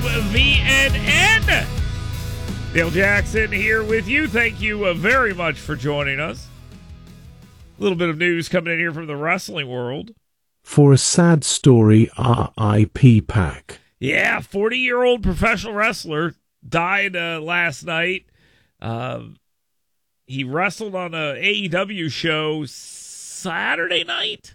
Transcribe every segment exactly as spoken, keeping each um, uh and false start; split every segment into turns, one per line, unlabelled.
V N N. Dale Jackson here with you. Thank you uh, very much for joining us. A little bit of news coming in here from the wrestling world.
For a sad story, R I P Pac.
Yeah, forty-year-old professional wrestler died uh, last night. Uh, he wrestled on a A E W show Saturday night.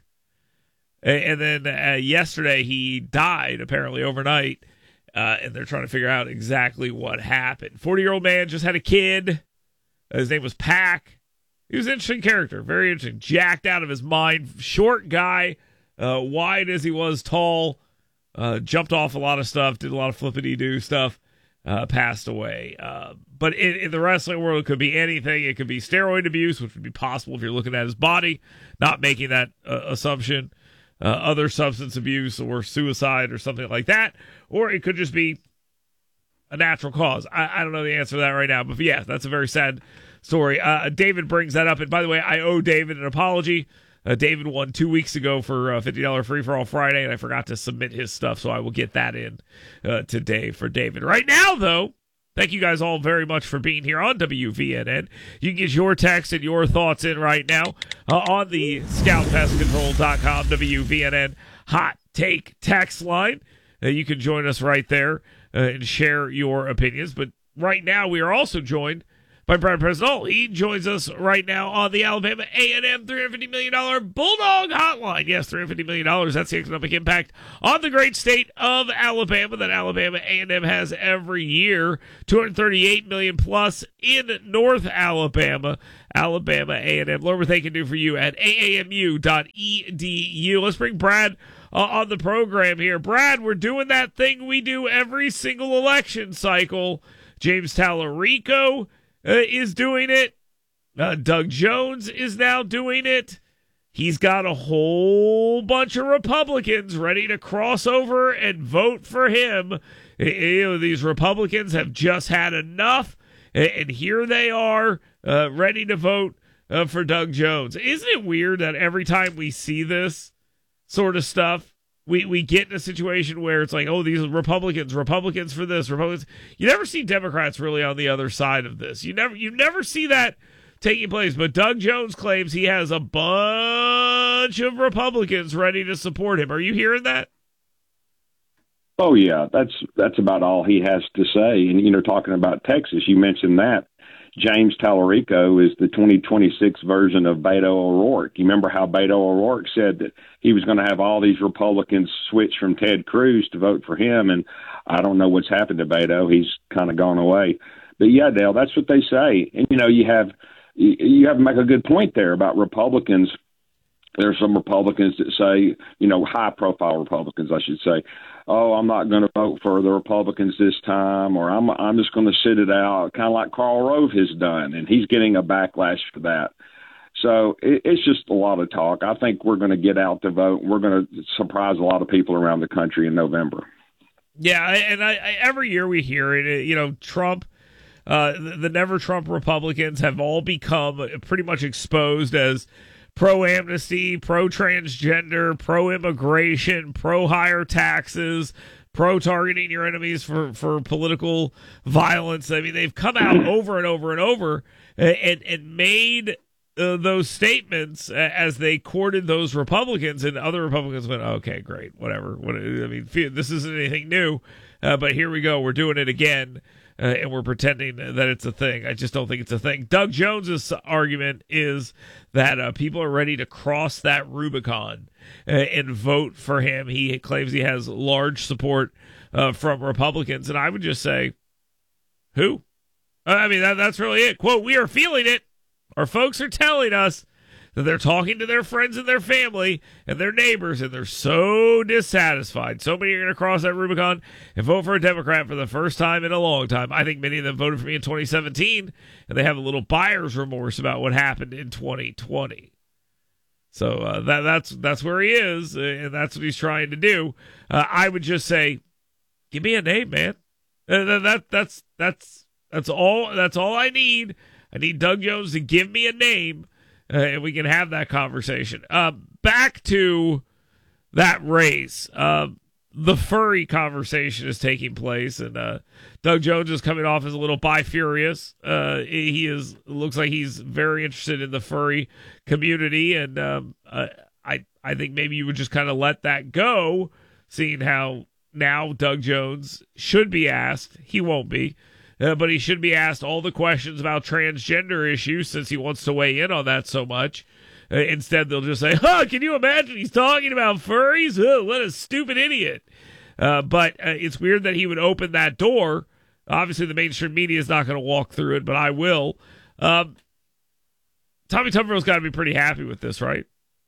And then uh, yesterday he died, apparently, overnight. Uh, and they're trying to figure out exactly what happened. forty-year-old man just had a kid. His name was Pac. He was an interesting character. Very interesting. Jacked out of his mind. Short guy. Uh, wide as he was, tall. Uh, jumped off a lot of stuff. Did a lot of flippity-doo stuff. Uh, passed away. Uh, but in, in the wrestling world, it could be anything. It could be steroid abuse, which would be possible if you're looking at his body. Not making that uh, assumption. Uh, other substance abuse or suicide or something like that. Or it could just be a natural cause. I, I don't know the answer to that right now. But yeah, that's a very sad story. Uh, David brings that up. And by the way, I owe David an apology. Uh, David won two weeks ago for uh, fifty dollars free for all Friday, and I forgot to submit his stuff, so I will get that in uh, today for David. Right now, though, thank you guys all very much for being here on W V N N. You can get your text and your thoughts in right now uh, on the scout pest control dot com W V N N Hot Take text line. Uh, you can join us right there uh, and share your opinions. But right now, we are also joined by Brad Presnell. He joins us right now on the Alabama A and M three hundred fifty million dollars Bulldog Hotline. Yes, three hundred fifty million dollars. That's the economic impact on the great state of Alabama that Alabama A and M has every year. two hundred thirty-eight million dollars plus in North Alabama. Alabama A and M. Learn what they can do for you at A A M U dot E D U. Let's bring Brad uh, on the program here. Brad, we're doing that thing we do every single election cycle. James Tallarico Uh, is doing it. Uh, Doug Jones is now doing it. He's got a whole bunch of Republicans ready to cross over and vote for him. You know, these Republicans have just had enough, and here they are uh, ready to vote uh, for Doug Jones. Isn't it weird that every time we see this sort of stuff, We we get in a situation where it's like, oh, these Republicans, Republicans for this, Republicans. You never see Democrats really on the other side of this. You never you never see that taking place. But Doug Jones claims he has a bunch of Republicans ready to support him. Are you hearing that?
Oh yeah, that's that's about all he has to say. And you know, talking about Texas, you mentioned that. James Tallarico is the twenty twenty-six version of Beto O'Rourke. You remember how Beto O'Rourke said that he was going to have all these Republicans switch from Ted Cruz to vote for him, and I don't know what's happened to Beto. He's kind of gone away. But yeah, Dale, that's what they say. And you know, you have you have to make a good point there about Republicans. There are some Republicans that say, you know, high-profile Republicans, I should say, oh, I'm not going to vote for the Republicans this time, or I'm I'm just going to sit it out, kind of like Karl Rove has done, and he's getting a backlash for that. So it, it's just a lot of talk. I think we're going to get out to vote. We're going to surprise a lot of people around the country in November.
Yeah, and I, I, every year we hear it. You know, Trump, uh, the, the Never Trump Republicans have all become pretty much exposed as pro-amnesty, pro-transgender, pro-immigration, pro-higher taxes, pro-targeting your enemies for, for political violence. I mean, they've come out over and over and over and, and made uh, those statements as they courted those Republicans, and other Republicans went, okay, great, whatever. What, I mean, this isn't anything new, uh, but here we go. We're doing it again. Uh, and we're pretending that it's a thing. I just don't think it's a thing. Doug Jones's argument is that uh, people are ready to cross that Rubicon uh, and vote for him. He claims he has large support uh, from Republicans. And I would just say, who? I mean, that, that's really it. Quote, we are feeling it. Our folks are telling us that they're talking to their friends and their family and their neighbors, and they're so dissatisfied. So many are going to cross that Rubicon and vote for a Democrat for the first time in a long time. I think many of them voted for me in twenty seventeen, and they have a little buyer's remorse about what happened in twenty twenty. So uh, that that's that's where he is, and that's what he's trying to do. Uh, I would just say, give me a name, man. Uh, that, that that's that's that's all that's all I need. I need Doug Jones to give me a name. Uh, and we can have that conversation. Uh, back to that race. Uh, the furry conversation is taking place, and uh, Doug Jones is coming off as a little bi-furious. Uh, he is looks like he's very interested in the furry community, and um, uh, I I think maybe you would just kind of let that go, seeing how now Doug Jones should be asked. He won't be, uh, but he should be asked all the questions about transgender issues since he wants to weigh in on that so much. Uh, instead, they'll just say, "Huh, can you imagine he's talking about furries? Oh, what a stupid idiot." Uh, but uh, it's weird that he would open that door. Obviously, the mainstream media is not going to walk through it, but I will. Um, Tommy Tuberville's got to be pretty happy with this, right?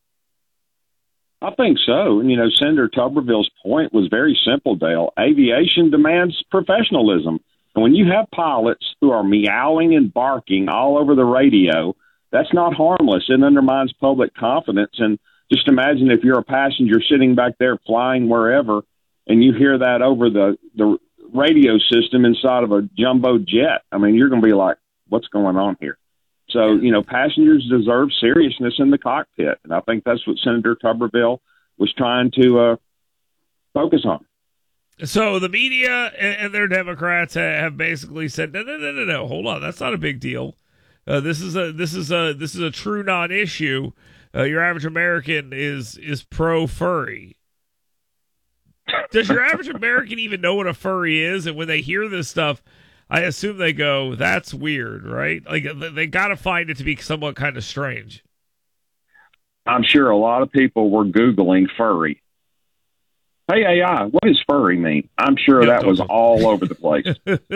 I think so. And, you know, Senator Tuberville's point was very simple, Dale. Aviation demands professionalism. And when you have pilots who are meowing and barking all over the radio, that's not harmless. It undermines public confidence. And just imagine if you're a passenger sitting back there flying wherever and you hear that over the, the radio system inside of a jumbo jet. I mean, you're going to be like, what's going on here? So, you know, passengers deserve seriousness in the cockpit. And I think that's what Senator Tuberville was trying to uh, focus on.
So the media and their Democrats have basically said, no, no, no, no, no, hold on. That's not a big deal. Uh, this is a this is a this is a true non-issue. Uh, your average American is is pro furry. Does your average American even know what a furry is? And when they hear this stuff, I assume they go, "That's weird," right? Like they got to find it to be somewhat kind of strange.
I'm sure a lot of people were Googling furry. Hey, A I, what does furry mean? I'm sure that was all over the place.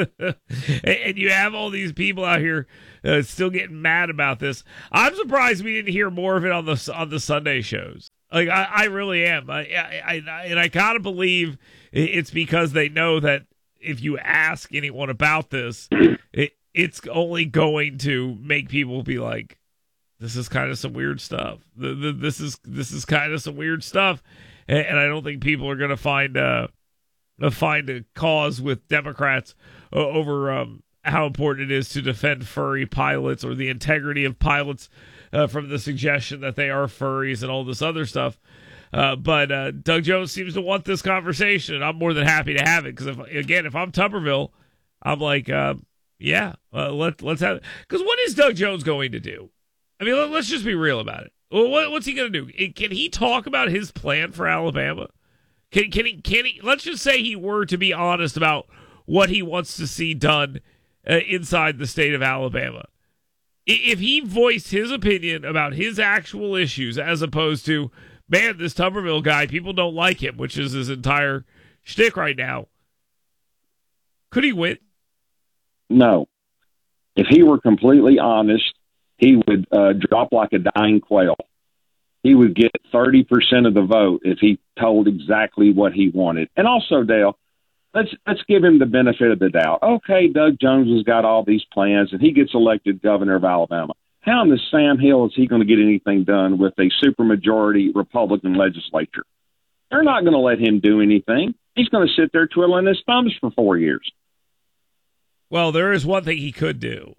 And you have all these people out here uh, still getting mad about this. I'm surprised we didn't hear more of it on the on the Sunday shows. Like I, I really am. I, I, I and I gotta believe it's because they know that if you ask anyone about this, it it's only going to make people be like, "This is kind of some weird stuff. The, the, this is this is kind of some weird stuff." And I don't think people are going to find uh, find a cause with Democrats uh, over um, how important it is to defend furry pilots or the integrity of pilots uh, from the suggestion that they are furries and all this other stuff. Uh, but uh, Doug Jones seems to want this conversation, and I'm more than happy to have it. Because, if, again, if I'm Tuberville, I'm like, uh, yeah, uh, let, let's have it. Because what is Doug Jones going to do? I mean, let, let's just be real about it. Well, what, what's he going to do? Can he talk about his plan for Alabama? Can can he? Can he? Let's just say he were to be honest about what he wants to see done uh, inside the state of Alabama. If he voiced his opinion about his actual issues, as opposed to, man, this Tuberville guy, people don't like him, which is his entire shtick right now, could he win?
No. If he were completely honest, he would uh, drop like a dying quail. He would get thirty percent of the vote if he told exactly what he wanted. And also, Dale, let's let's give him the benefit of the doubt. Okay, Doug Jones has got all these plans, and he gets elected governor of Alabama. How in the Sam Hill is he going to get anything done with a supermajority Republican legislature? They're not going to let him do anything. He's going to sit there twiddling his thumbs for four years.
Well, there is one thing he could do.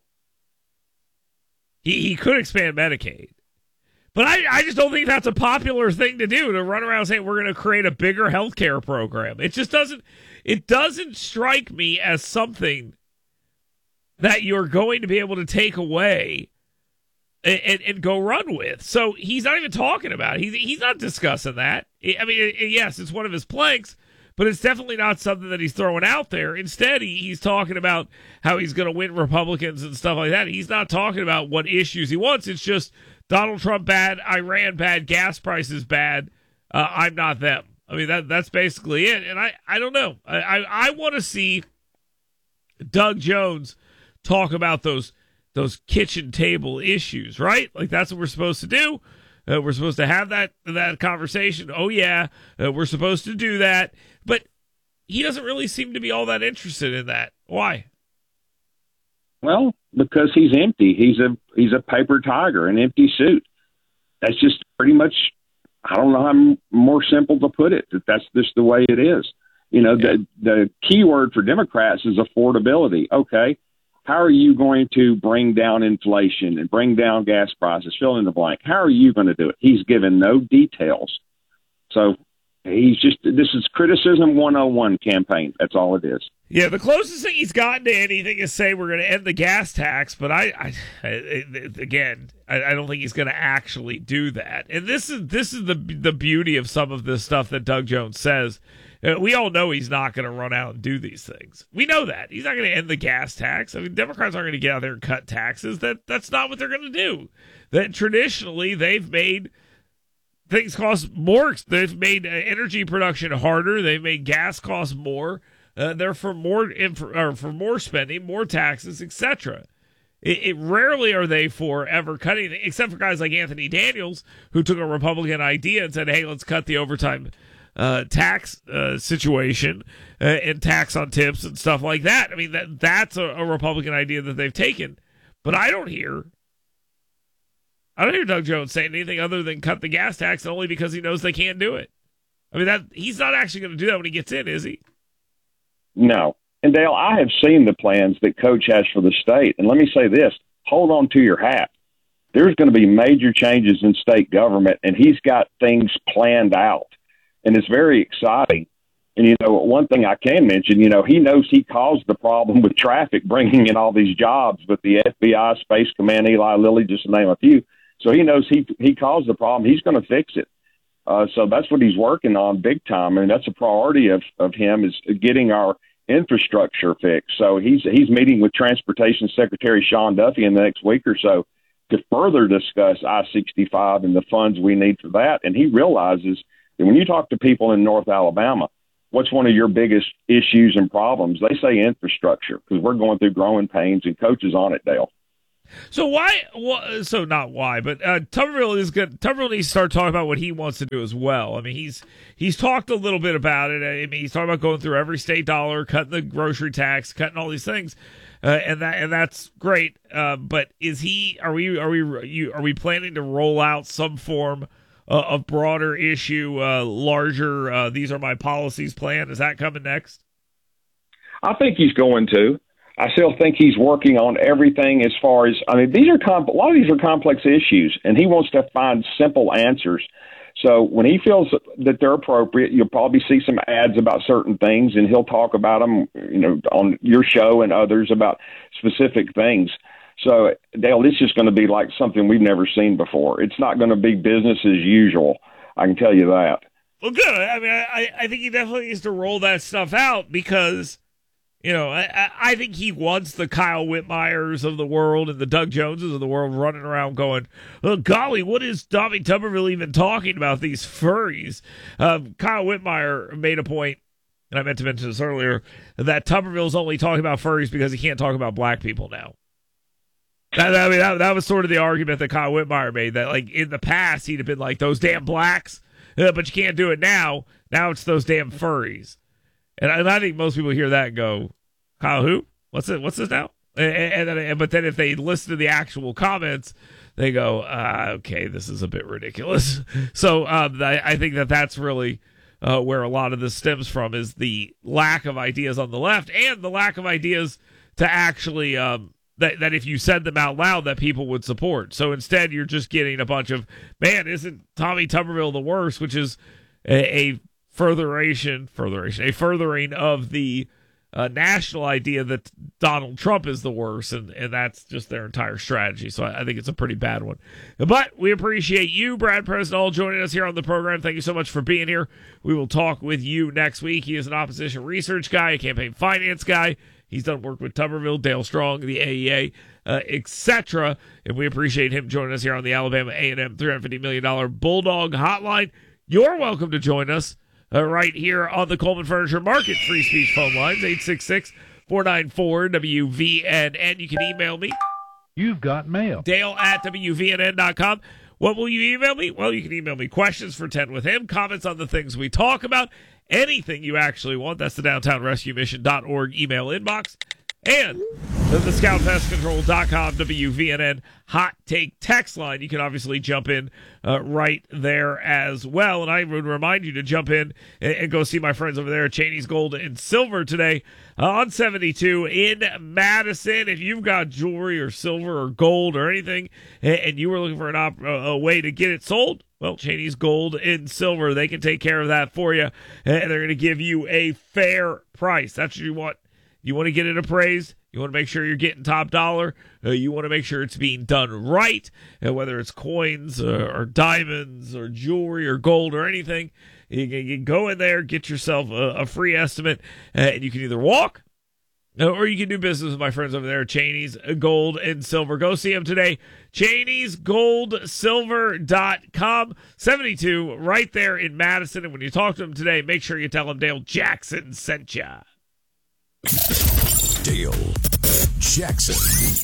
He he could expand Medicaid. But I, I just don't think that's a popular thing to do, to run around saying we're going to create a bigger health care program. It just doesn't it doesn't strike me as something that you're going to be able to take away and, and, and go run with. So he's not even talking about it. He's, he's not discussing that. I mean, yes, it's one of his planks, but it's definitely not something that he's throwing out there. Instead, he, he's talking about how he's going to win Republicans and stuff like that. He's not talking about what issues he wants. It's just Donald Trump bad, Iran bad, gas prices bad. Uh, I'm not them. I mean, that that's basically it. And I, I don't know. I, I, I want to see Doug Jones talk about those those kitchen table issues, right? Like that's what we're supposed to do. Uh, we're supposed to have that that conversation. Oh, yeah, uh, we're supposed to do that. But he doesn't really seem to be all that interested in that. Why?
Well, because he's empty. He's a he's a paper tiger, an empty suit. That's just pretty much, I don't know how m- more simple to put it. That that's just the way it is. You know, yeah. the the key word for Democrats is affordability. Okay, how are you going to bring down inflation and bring down gas prices? Fill in the blank. How are you going to do it? He's given no details. So He's just, this is criticism one oh one campaign. That's all it is.
Yeah, the closest thing he's gotten to anything is say we're going to end the gas tax, but I, I, I again, I, I don't think he's going to actually do that. And this is this is the the beauty of some of this stuff that Doug Jones says. Uh, we all know he's not going to run out and do these things. We know that he's not going to end the gas tax. I mean, Democrats aren't going to get out there and cut taxes. That that's not what they're going to do. That traditionally they've made things cost more. They've made uh, energy production harder. They've made gas cost more. Uh, they're for more inf- or for more spending, more taxes, et cetera. It, it rarely are they for ever cutting, except for guys like Anthony Daniels, who took a Republican idea and said, "Hey, let's cut the overtime uh, tax uh, situation uh, and tax on tips and stuff like that." I mean, that that's a, a Republican idea that they've taken. But I don't hear, I don't hear Doug Jones saying anything other than cut the gas tax, only because he knows they can't do it. I mean, that he's not actually going to do that when he gets in, is he?
No. And Dale, I have seen the plans that Coach has for the state. And let me say this, hold on to your hat. There's going to be major changes in state government, and he's got things planned out. And it's very exciting. And, you know, one thing I can mention, you know, he knows he caused the problem with traffic, bringing in all these jobs with the F B I, Space Command, Eli Lilly, just to name a few. So he knows he he caused the problem. He's going to fix it. Uh, so that's what he's working on big time. I mean, that's a priority of, of him, is getting our infrastructure fixed. So he's he's meeting with Transportation Secretary Sean Duffy in the next week or so to further discuss I sixty-five and the funds we need for that. And he realizes that when you talk to people in North Alabama, what's one of your biggest issues and problems? They say infrastructure, because we're going through growing pains, and Coach is on it, Dale.
So why? Well, so not why, but uh, Tuberville is good. Tuberville needs to start talking about what he wants to do as well. I mean, he's he's talked a little bit about it. I mean, he's talking about going through every state dollar, cutting the grocery tax, cutting all these things, uh, and that and that's great. Uh, but is he? Are we? Are we? You, are we planning to roll out some form uh, of broader issue, uh, larger? Uh, these are my policies plan. Is that coming next?
I think he's going to. I still think he's working on everything as far as, I mean, these are comp- a lot of these are complex issues, and he wants to find simple answers. So when he feels that they're appropriate, you'll probably see some ads about certain things, and he'll talk about them, you know, on your show and others about specific things. So, Dale, this is going to be like something we've never seen before. It's not going to be business as usual. I can tell you that.
Well, good. I mean, I, I think he definitely needs to roll that stuff out, because you know, I, I think he wants the Kyle Whitmires of the world and the Doug Joneses of the world running around going, oh, golly, what is Tommy Tuberville even talking about, these furries? Um, Kyle Whitmire made a point, and I meant to mention this earlier, that Tuberville's only talking about furries because he can't talk about black people now. That, I mean, that, that was sort of the argument that Kyle Whitmire made, that, like, in the past, he'd have been like, those damn blacks, uh, but you can't do it now. Now it's those damn furries. And I, and I think most people hear that and go, Kyle who? What's it? What's this now? And, and, and but then if they listen to the actual comments, they go, uh, okay, this is a bit ridiculous. So um, I, I think that that's really uh, where a lot of this stems from, is the lack of ideas on the left, and the lack of ideas to actually um, that that if you said them out loud, that people would support. So instead, you're just getting a bunch of, man, isn't Tommy Tuberville the worst? Which is a, a furtheration, furtheration, a furthering of the uh, national idea that Donald Trump is the worst, and, and that's just their entire strategy. So I, I think it's a pretty bad one. But we appreciate you, Brad Presnell, joining us here on the program. Thank you so much for being here. We will talk with you next week. He is an opposition research guy, a campaign finance guy. He's done work with Tuberville, Dale Strong, the A E A, uh, et cetera. And we appreciate him joining us here on the Alabama A and M three hundred fifty million dollars Bulldog Hotline. You're welcome to join us Uh, right here on the Coleman Furniture Market free speech phone lines, eight six six, four nine four, W V N N. You can email me.
You've got mail.
Dale at W V N N dot com. What will you email me? Well, you can email me questions for ten with him, comments on the things we talk about, anything you actually want. That's the downtown rescue mission dot org email inbox. And the scout pest control dot com W V N N hot take text line. You can obviously jump in uh, right there as well. And I would remind you to jump in and, and go see my friends over there at Cheney's Gold and Silver today uh, on seventy-two in Madison. If you've got jewelry or silver or gold or anything, and, and you were looking for an op- a way to get it sold, Well, Cheney's Gold and Silver, they can take care of that for you, and they're going to give you a fair price. That's what you want. You want to get it appraised. You want to make sure you're getting top dollar. Uh, you want to make sure it's being done right, and whether it's coins uh, or diamonds or jewelry or gold or anything, you can, you can go in there, get yourself a, a free estimate, uh, and you can either walk or you can do business with my friends over there at Cheney's Gold and Silver. Go see them today. Cheney's Gold Silver dot com. seventy-two right there in Madison. And when you talk to them today, make sure you tell them Dale Jackson sent you.
Dale Jackson.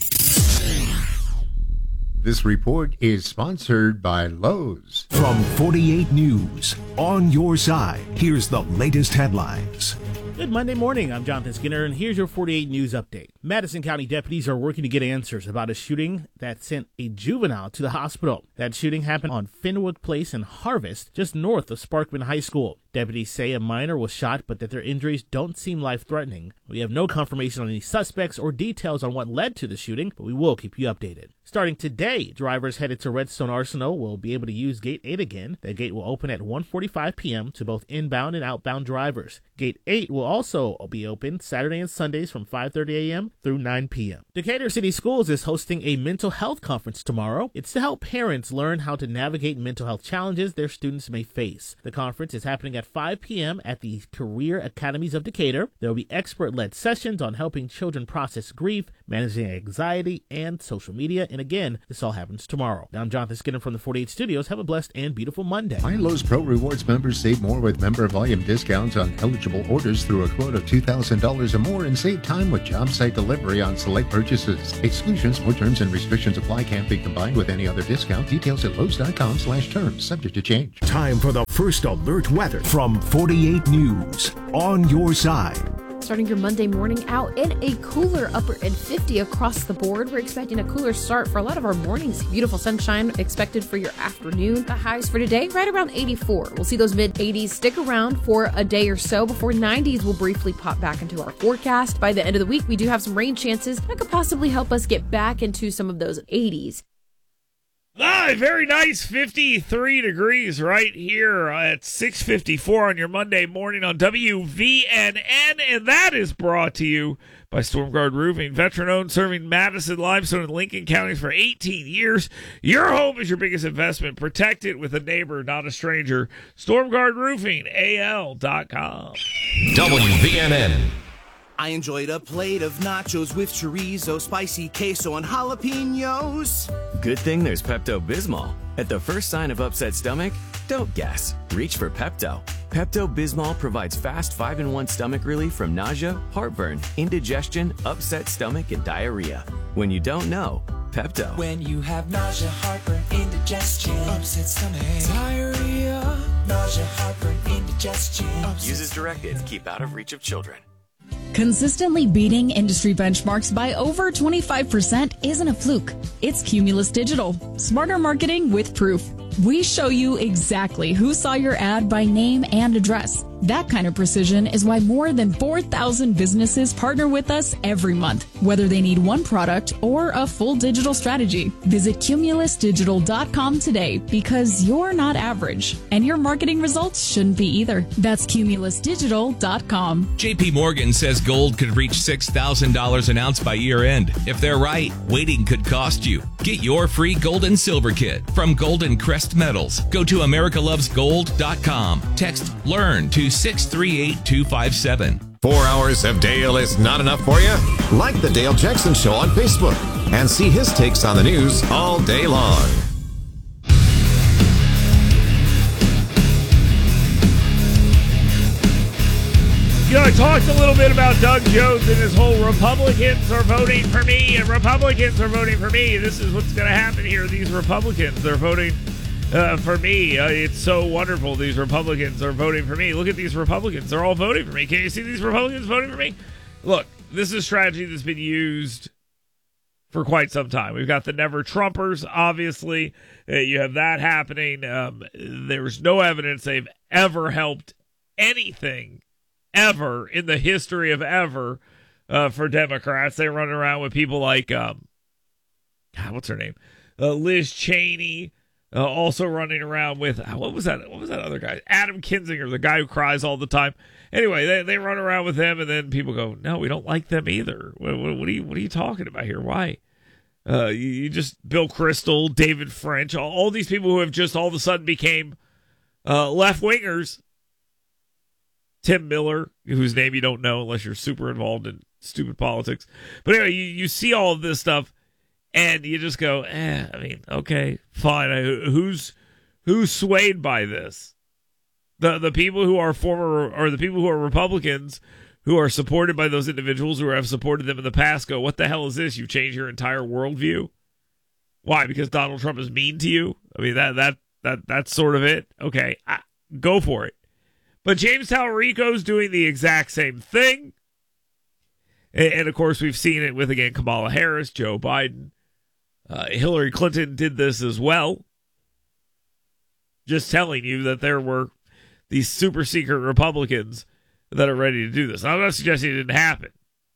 This report is sponsored by Lowe's.
From forty-eight News, on your side, here's the latest headlines.
Good Monday morning. I'm Jonathan Skinner, and here's your forty-eight News update. Madison County deputies are working to get answers about a shooting that sent a juvenile to the hospital. That shooting happened on Fenwood Place in Harvest, just north of Sparkman High School. Deputies say a minor was shot, but that their injuries don't seem life-threatening. We have no confirmation on any suspects or details on what led to the shooting, but we will keep you updated. Starting today, drivers headed to Redstone Arsenal will be able to use Gate eight again. The gate will open at one forty-five p.m. to both inbound and outbound drivers. Gate eight will also be open Saturday and Sundays from five thirty a.m. through nine p.m. Decatur City Schools is hosting a mental health conference tomorrow. It's to help parents learn how to navigate mental health challenges their students may face. The conference is happening at five p.m. at the Career Academies of Decatur. There will be expert-led sessions on helping children process grief, managing anxiety, and social media. And again, this all happens tomorrow. Now, I'm Jonathan Skinner from the forty-eight Studios. Have a blessed and beautiful Monday.
My Lowe's Pro Rewards members save more with member volume discounts on eligible orders through a quote of two thousand dollars or more, and save time with job site delivery on select purchases. Exclusions or terms and restrictions apply. Can't be combined with any other discount. Details at Lowe's.com slash terms. Subject to change.
Time for the first alert weather from forty-eight News, on your side.
Starting your Monday morning out in a cooler upper and fifty across the board. We're expecting a cooler start for a lot of our mornings. Beautiful sunshine expected for your afternoon. The highs for today right around eighty-four. We'll see those mid eighties stick around for a day or so before nineties will briefly pop back into our forecast. By the end of the week, we do have some rain chances that could possibly help us get back into some of those eighties.
Ah, very nice, fifty-three degrees right here at six fifty-four on your Monday morning on W V N N, and that is brought to you by Stormguard Roofing, veteran-owned, serving Madison, Limestone, and Lincoln counties for eighteen years. Your home is your biggest investment. Protect it with a neighbor, not a stranger. Stormguard Roofing, A L dot com.
W V N N.
I enjoyed a plate of nachos with chorizo, spicy queso, and jalapenos.
Good thing there's Pepto-Bismol. At the first sign of upset stomach, don't guess. Reach for Pepto. Pepto-Bismol provides fast five in one stomach relief from nausea, heartburn, indigestion, upset stomach, and diarrhea. When you don't know, Pepto.
When you have nausea, heartburn, indigestion, upset stomach, diarrhea, nausea, heartburn, indigestion.
Use as directed. Keep out of reach of children.
Consistently beating industry benchmarks by over twenty-five percent isn't a fluke. It's Cumulus Digital. Smarter marketing with proof. We show you exactly who saw your ad by name and address. That kind of precision is why more than four thousand businesses partner with us every month, whether they need one product or a full digital strategy. Visit Cumulus Digital dot com today, because you're not average, and your marketing results shouldn't be either. That's Cumulus Digital dot com.
J P Morgan says gold could reach six thousand dollars an ounce by year end. If they're right, waiting could cost you. Get your free gold and silver kit from Golden Crest Metals. Go to America Loves Gold dot com. Text LEARN to six three eight two five seven.
Four hours of Dale is not enough for you? Like the Dale Jackson Show on Facebook and see his takes on the news all day long.
You know, I talked a little bit about Doug Jones and his whole Republicans are voting for me and Republicans are voting for me. This is what's going to happen here. These Republicans, they're voting uh, for me. Uh, it's so wonderful. These Republicans are voting for me. Look at these Republicans. They're all voting for me. Can you see these Republicans voting for me? Look, this is a strategy that's been used for quite some time. We've got the Never Trumpers, obviously. Uh, you have that happening. Um, there's no evidence they've ever helped anything ever in the history of ever uh, for Democrats. They run around with people like, um, God, what's her name? Uh, Liz Cheney, Uh, also running around with, what was that? What was that other guy? Adam Kinzinger, the guy who cries all the time. Anyway, they, they run around with him, and then people go, no, we don't like them either. What, what, what are you what are you talking about here? Why? Uh, you, you just, Bill Crystal, David French, all, all these people who have just all of a sudden became uh, left-wingers. Tim Miller, whose name you don't know unless you're super involved in stupid politics. But anyway, you, you see all of this stuff, and you just go, eh, I mean, okay, fine. I, who's who's swayed by this? The the people who are former, or the people who are Republicans who are supported by those individuals who have supported them in the past go, what the hell is this? You change your entire worldview? Why? Because Donald Trump is mean to you? I mean, that that that that's sort of it. Okay, I, go for it. But James Tallarico's doing the exact same thing. And, and of course, we've seen it with, again, Kamala Harris, Joe Biden. Uh, Hillary Clinton did this as well. Just telling you that there were these super secret Republicans that are ready to do this. I'm not suggesting it didn't happen.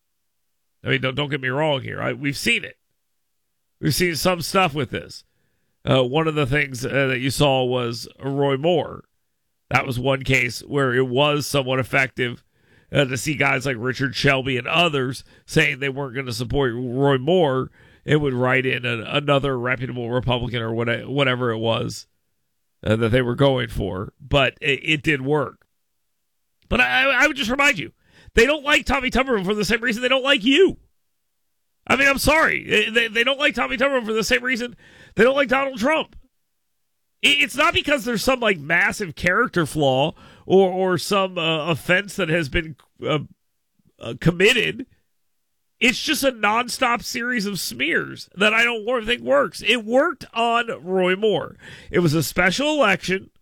I mean, don't, don't get me wrong here. I, we've seen it. We've seen some stuff with this. Uh, one of the things uh, that you saw was Roy Moore. That was one case where it was somewhat effective uh, to see guys like Richard Shelby and others saying they weren't going to support Roy Moore. It would write in a, another reputable Republican or what, whatever it was uh, that they were going for. But it, it did work. But I, I would just remind you, they don't like Tommy Tuberville for the same reason they don't like you. I mean, I'm sorry. They, they don't like Tommy Tuberville for the same reason they don't like Donald Trump. It's not because there's some like massive character flaw or or some uh, offense that has been uh, uh, committed. It's just a nonstop series of smears that I don't think works. It worked on Roy Moore. It was a special election